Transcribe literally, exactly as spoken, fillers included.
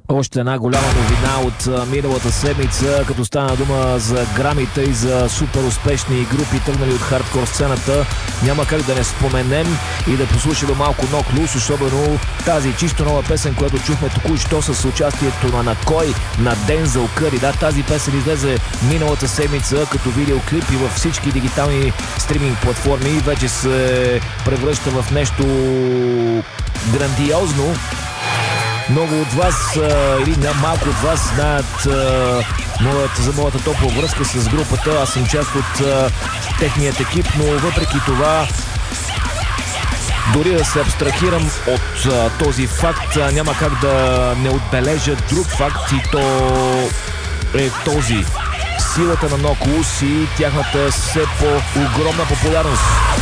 Още една голяма новина от миналата седмица, като стана дума за грамите и за супер успешни групи, тръгнали от хардкор сцената. Няма как да не споменем и да послушаме малко Ноклус, особено тази чисто нова песен, която чухме току-що с участието на Накой, на Дензел Къри. Да, тази песен излезе миналата седмица като видеоклип и във всички дигитални стриминг платформи. Вече се превръща в нещо грандиозно. Много от вас, или малко от вас, знаят моята, за моята топла връзка с групата. Аз съм част от а, техният екип, но въпреки това, дори да се абстрахирам от а, този факт, а, няма как да не отбележа друг факт, и то е този. Силата на Ноклус и тяхната все по-огромна популярност.